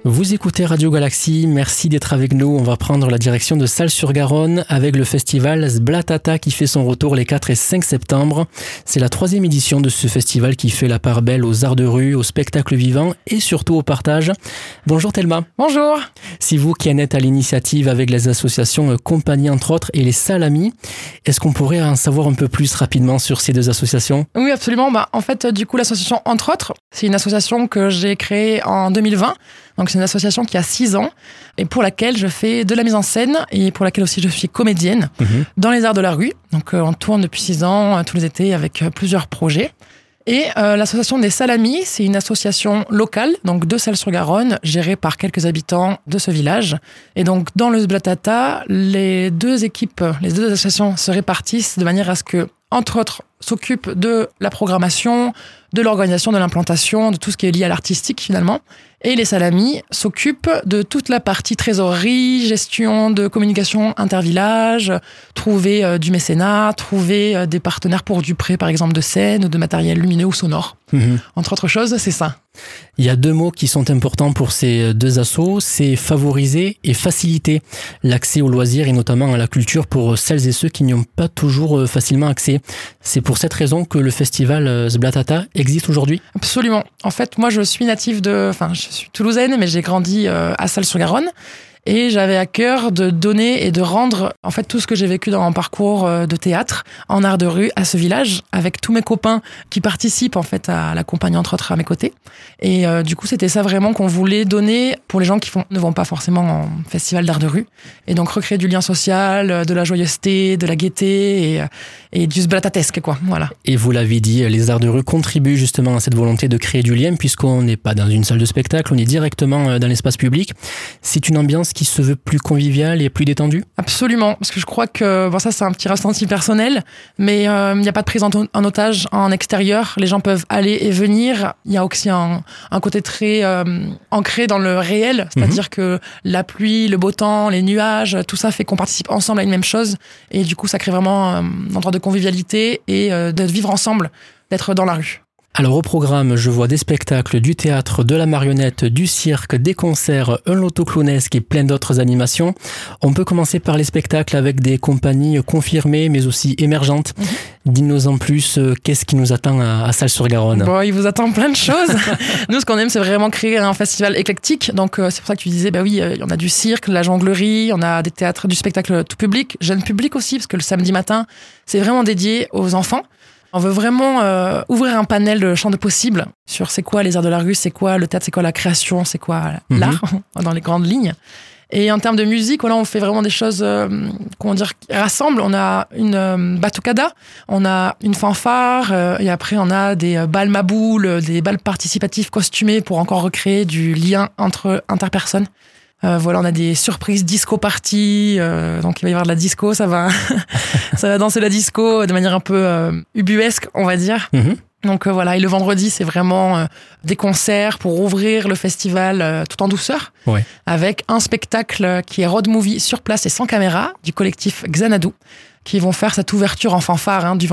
Vous écoutez Radio Galaxie, merci d'être avec nous. On va prendre la direction de Salles-sur-Garonne avec le festival Zblatata qui fait son retour les 4 et 5 septembre. C'est la 3e édition de ce festival qui fait la part belle aux arts de rue, au spectacle vivant et surtout au partage. Bonjour Thelma. Bonjour. C'est vous qui en êtes à l'initiative avec les associations Compagnie entre autres et les Salamis. Est-ce qu'on pourrait en savoir un peu plus rapidement sur ces deux associations ? Oui, absolument. En fait, l'association Entre autres, c'est une association que j'ai créée en 2020. Donc, c'est une association qui a 6 ans et pour laquelle je fais de la mise en scène et pour laquelle aussi je suis comédienne dans les arts de la rue. Donc, on tourne depuis 6 ans, tous les étés, avec plusieurs projets. Et l'association des Salamis, c'est une association locale, donc de Salles-sur-Garonne, gérée par quelques habitants de ce village. Et donc, dans le Zblatata, les deux associations se répartissent de manière à ce que, entre autres, s'occupent de la programmation, de l'organisation, de l'implantation, de tout ce qui est lié à l'artistique finalement. Et les Salamis s'occupent de toute la partie trésorerie, gestion de communication intervillage, trouver du mécénat, trouver des partenaires pour du prêt par exemple de scène ou de matériel lumineux ou sonore. Entre autres choses, c'est ça. Il y a 2 mots qui sont importants pour ces 2 assos, c'est favoriser et faciliter l'accès aux loisirs et notamment à la culture pour celles et ceux qui n'y ont pas toujours facilement accès. C'est pour cette raison que le festival Zblatata existe aujourd'hui ? Absolument. En fait, moi je suis je suis toulousaine, mais j'ai grandi à Salles-sur-Garonne. Et j'avais à cœur de donner et de rendre en fait tout ce que j'ai vécu dans mon parcours de théâtre en art de rue à ce village avec tous mes copains qui participent en fait à la compagnie entre autres à mes côtés. Et du coup, c'était ça vraiment qu'on voulait donner pour les gens qui ne vont pas forcément en festival d'art de rue. Et donc recréer du lien social, de la joyeuseté, de la gaieté et du zblatatesque quoi. Voilà. Et vous l'avez dit, les arts de rue contribuent justement à cette volonté de créer du lien puisqu'on n'est pas dans une salle de spectacle, on est directement dans l'espace public. C'est une ambiance qui se veut plus conviviale et plus détendue ? Absolument, parce que je crois que, ça c'est un petit ressenti personnel, mais il n'y a pas de prise en otage en extérieur, les gens peuvent aller et venir, il y a aussi un côté très ancré dans le réel, c'est-à-dire que la pluie, le beau temps, les nuages, tout ça fait qu'on participe ensemble à une même chose, et du coup ça crée vraiment un endroit de convivialité et de vivre ensemble, d'être dans la rue. Alors au programme, je vois des spectacles, du théâtre, de la marionnette, du cirque, des concerts, un loto clownesque et plein d'autres animations. On peut commencer par les spectacles avec des compagnies confirmées mais aussi émergentes. Dis-nous en plus, qu'est-ce qui nous attend à Salles-sur-Garonne ? Il vous attend plein de choses. Nous, ce qu'on aime, c'est vraiment créer un festival éclectique. Donc, c'est pour ça que tu disais, oui, il y en a du cirque, de la jonglerie, on a des théâtres, du spectacle tout public, jeune public aussi, parce que le samedi matin, c'est vraiment dédié aux enfants. On veut vraiment ouvrir un panel de champs de possibles sur c'est quoi les arts de la rue, c'est quoi le théâtre, c'est quoi la création, c'est quoi l'art, dans les grandes lignes. Et en termes de musique, on fait vraiment des choses qui rassemblent. On a une batucada, on a une fanfare, et après on a des bals maboules, des bals participatifs costumés pour encore recréer du lien entre interpersonnes. On a des surprises disco party, donc il va y avoir de la disco, ça va danser la disco de manière un peu ubuesque, on va dire. Donc et le vendredi, c'est vraiment des concerts pour ouvrir le festival tout en douceur, avec un spectacle qui est road movie sur place et sans caméra du collectif Xanadu, qui vont faire cette ouverture en fanfare du